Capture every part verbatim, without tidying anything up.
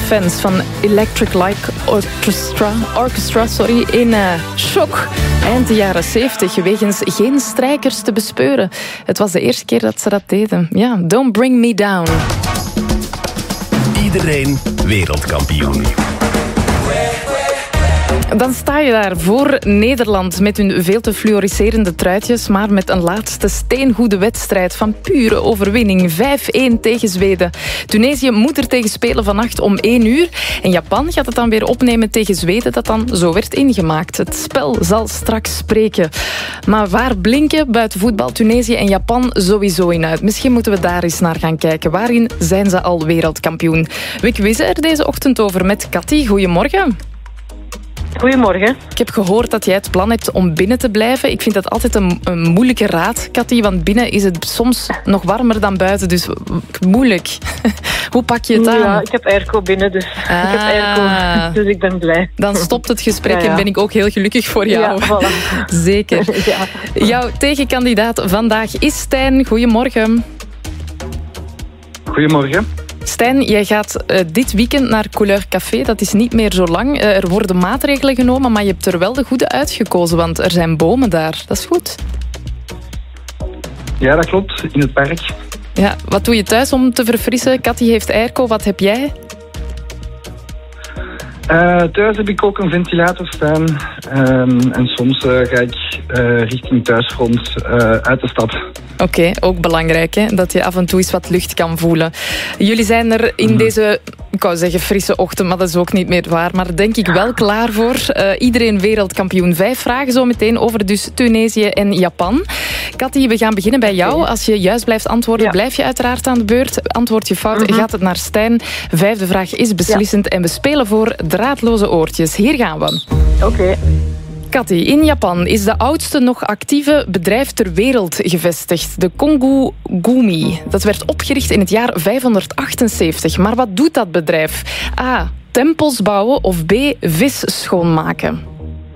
fans van Electric Light Orchestra, Orchestra sorry, in uh, shock eind de jaren zeventig wegens geen strijkers te bespeuren. Het was de eerste keer dat ze dat deden. Ja, Don't Bring Me Down. Iedereen wereldkampioen. Dan sta je daar voor Nederland met hun veel te fluoriserende truitjes, maar met een laatste steengoede wedstrijd van pure overwinning. vijf-één tegen Zweden. Tunesië moet er tegen spelen vannacht om één uur. En Japan gaat het dan weer opnemen tegen Zweden, dat dan zo werd ingemaakt. Het spel zal straks spreken. Maar waar blinken buiten voetbal Tunesië en Japan sowieso in uit? Misschien moeten we daar eens naar gaan kijken. Waarin zijn ze al wereldkampioen? We quizzen er deze ochtend over met Cathy. Goedemorgen. Goedemorgen. Ik heb gehoord dat jij het plan hebt om binnen te blijven. Ik vind dat altijd een, een moeilijke raad, Cathy, want binnen is het soms nog warmer dan buiten, dus moeilijk. Hoe pak je het aan? Ja, ik heb airco binnen, dus ah. ik heb airco, dus ik ben blij. Dan stopt het gesprek ja, ja. en ben ik ook heel gelukkig voor jou. Ja, voilà. Zeker. Ja. Jouw tegenkandidaat vandaag is Stijn. Goedemorgen. Goedemorgen. Stijn, jij gaat uh, dit weekend naar Couleur Café. Dat is niet meer zo lang. Uh, er worden maatregelen genomen, maar je hebt er wel de goede uitgekozen, want er zijn bomen daar. Dat is goed. Ja, dat klopt. In het park. Ja, wat doe je thuis om te verfrissen? Cathy heeft airco. Wat heb jij? Uh, thuis heb ik ook een ventilator staan. Um, en soms uh, ga ik uh, richting thuisfront uh, uit de stad. Oké, okay, ook belangrijk hè, dat je af en toe eens wat lucht kan voelen. Jullie zijn er in mm. deze, ik wou zeggen frisse ochtend, maar dat is ook niet meer waar. Maar denk ik wel klaar voor. Uh, iedereen wereldkampioen. Vijf vragen zo meteen over dus Tunesië en Japan. Cathy, we gaan beginnen bij jou. Als je juist blijft antwoorden, ja. blijf je uiteraard aan de beurt. Antwoord je fout, mm-hmm. gaat het naar Stijn. Vijfde vraag is beslissend ja. en we spelen voor draadloze oortjes. Hier gaan we. Oké. Okay. Cathy, in Japan is de oudste nog actieve bedrijf ter wereld gevestigd. De Kongu Gumi. Dat werd opgericht in het jaar vijfhonderdachtenzeventig. Maar wat doet dat bedrijf? A. Tempels bouwen of B. Vis schoonmaken?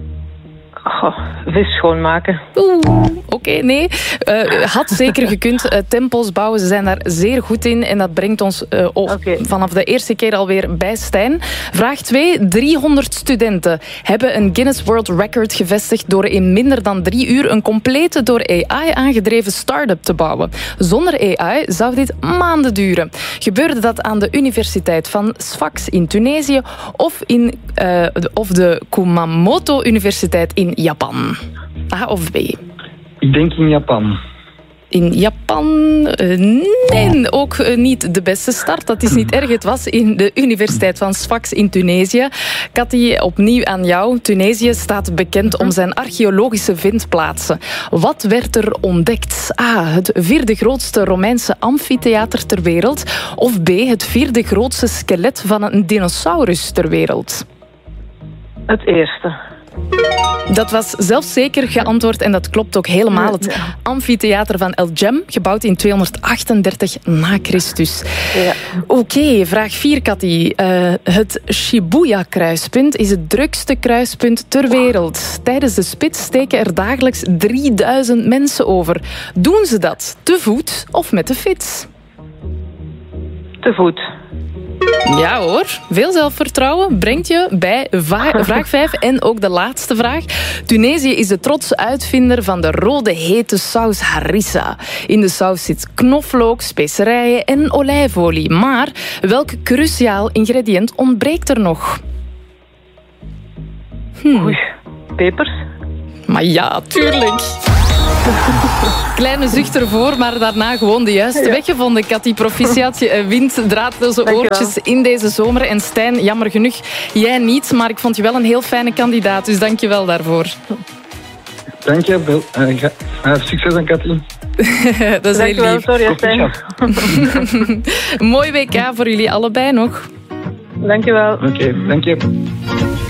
Oh, vis schoonmaken. Oeh, oké, okay, nee. Uh, had zeker gekund. Uh, tempels bouwen, ze zijn daar zeer goed in. En dat brengt ons uh, oh, okay. vanaf de eerste keer alweer bij Stijn. Vraag twee. driehonderd studenten hebben een Guinness World Record gevestigd door in minder dan drie uur een complete door A I aangedreven start-up te bouwen. Zonder A I zou dit maanden duren. Gebeurde dat aan de Universiteit van Sfax in Tunesië of, in, uh, of de Kumamoto Universiteit in Japan? A of B? Ik denk in Japan. In Japan? Uh, nee, ook uh, niet de beste start. Dat is niet erg. Het was in de Universiteit van Sfax in Tunesië. Cathy, opnieuw aan jou. Tunesië staat bekend om zijn archeologische vindplaatsen. Wat werd er ontdekt? A. Het vierde grootste Romeinse amfitheater ter wereld. Of B. Het vierde grootste skelet van een dinosaurus ter wereld? Het eerste. Dat was zelfzeker geantwoord en dat klopt ook helemaal. Het amfitheater van El Jem, gebouwd in tweehonderdachtendertig na Christus. Ja. Oké, okay, vraag vier, Cathy. Uh, het Shibuya-kruispunt is het drukste kruispunt ter wereld. Tijdens de spits steken er dagelijks drieduizend mensen over. Doen ze dat te voet of met de fiets? Te voet. Ja hoor, veel zelfvertrouwen brengt je bij va- vraag vijf en ook de laatste vraag. Tunesië is de trotse uitvinder van de rode hete saus harissa. In de saus zit knoflook, specerijen en olijfolie. Maar welk cruciaal ingrediënt ontbreekt er nog? Hm. Oei, pepers? Maar ja, tuurlijk. Kleine zucht ervoor, maar daarna gewoon de juiste ja. weg gevonden. Cathy, proficiat. Je wint draadloze oortjes in deze zomer. En Stijn, jammer genoeg, jij niet. Maar ik vond je wel een heel fijne kandidaat. Dus dank je wel daarvoor. Dank je wel. Uh, ga, uh, succes aan Cathy. Dat is dank heel lief. Sorry, Stijn. Mooi W K voor jullie allebei nog. Dank je wel. Oké, okay, dank je.